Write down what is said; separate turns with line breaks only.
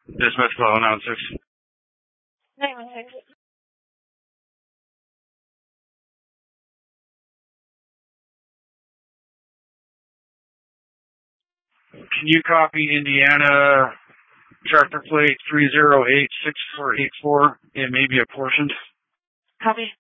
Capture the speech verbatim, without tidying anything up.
Dismiss call nine six.
nine one six.
Can you copy Indiana tractor plate three zero eight six four eight four and maybe a portion?
Copy.